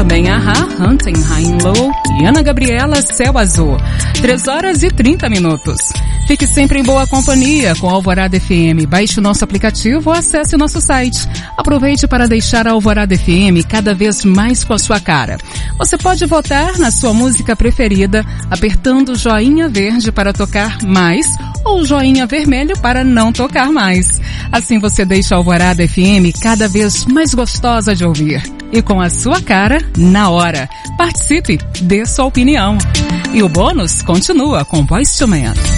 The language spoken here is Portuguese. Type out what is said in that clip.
também Ahá, Hunting, High Low e Ana Gabriela, Céu Azul. 3h30. Fique sempre em boa companhia com a Alvorada FM. Baixe o nosso aplicativo ou acesse o nosso site. Aproveite para deixar a Alvorada FM cada vez mais com a sua cara. Você pode votar na sua música preferida apertando o joinha verde para tocar mais ou o joinha vermelho para não tocar mais. Assim você deixa a Alvorada FM cada vez mais gostosa de ouvir. E com a sua cara na hora. Participe, dê sua opinião. E o bônus continua com Boyz II Men.